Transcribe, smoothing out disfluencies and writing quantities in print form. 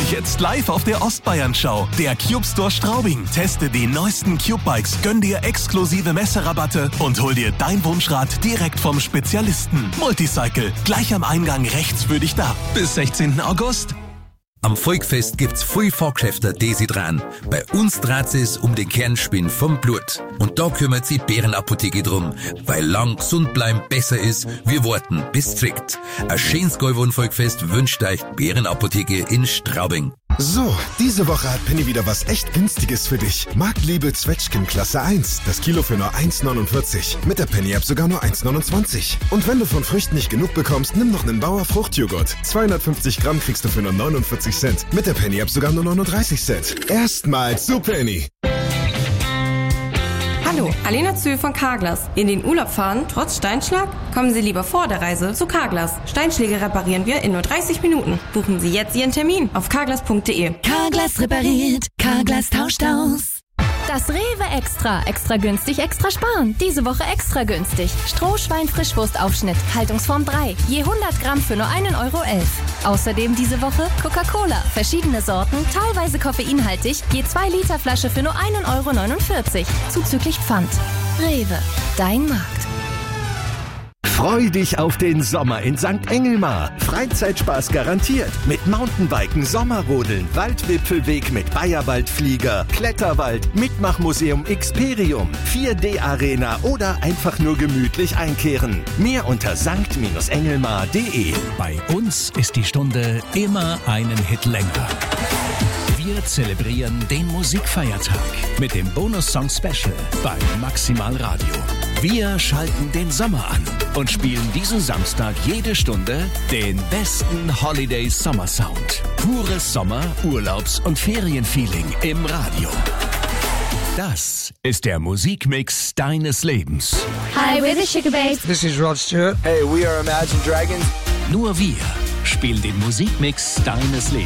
Jetzt live auf der Ostbayern-Show. Der Cube Store Straubing. Teste die neuesten Cube-Bikes, gönn dir exklusive Messerabatte und hol dir dein Wunschrad direkt vom Spezialisten. Multicycle, gleich am Eingang rechts für dich da. Bis 16. August. Am Volkfest gibt's viel Vorgeschäfte, die sich dran. Bei uns dreht es um den Kernspinn vom Blut. Und da kümmert sich Bärenapotheke drum, weil lang gesund bleiben besser ist, wir warten bis trägt. Ein schönes Gäuwohn-Volkfest wünscht euch Bärenapotheke in Straubing. So, diese Woche hat Penny wieder was echt Günstiges für dich. Marktliebe Zwetschgen Klasse 1. Das Kilo für nur 1,49. Mit der Penny-App sogar nur 1,29. Und wenn du von Früchten nicht genug bekommst, nimm noch einen Bauer Fruchtjoghurt. 250 Gramm kriegst du für nur 49 Cent. Mit der Penny-App sogar nur 39 Cent. Erstmals zu Penny. Hallo, Alena Zühl von Carglass. In den Urlaub fahren, trotz Steinschlag? Kommen Sie lieber vor der Reise zu Carglass. Steinschläge reparieren wir in nur 30 Minuten. Buchen Sie jetzt Ihren Termin auf carglass.de. Carglass repariert, Carglass tauscht aus. Das Rewe Extra. Extra günstig, extra sparen. Diese Woche extra günstig. Strohschwein-Frischwurstaufschnitt. Haltungsform 3. Je 100 Gramm für nur 1,11 Euro. Außerdem diese Woche Coca-Cola. Verschiedene Sorten, teilweise koffeinhaltig. Je 2 Liter Flasche für nur 1,49 Euro. Zuzüglich Pfand. Rewe. Dein Markt. Freu dich auf den Sommer in St. Engelmar. Freizeitspaß garantiert. Mit Mountainbiken, Sommerrodeln, Waldwipfelweg mit Bayerwaldflieger, Kletterwald, Mitmachmuseum Xperium, 4D-Arena oder einfach nur gemütlich einkehren. Mehr unter sankt-engelmar.de. Bei uns ist die Stunde immer einen Hit länger. Wir zelebrieren den Musikfeiertag mit dem Bonus-Song Special bei Maximal Radio. Wir schalten den Sommer an und spielen diesen Samstag jede Stunde den besten Holiday-Sommer-Sound. Pures Sommer-, Urlaubs- und Ferienfeeling im Radio. Das ist der Musikmix deines Lebens. Hi, we're the Sugar Babes. This is Rod Stewart. Hey, we are Imagine Dragons. Nur wir spielen den Musikmix deines Lebens.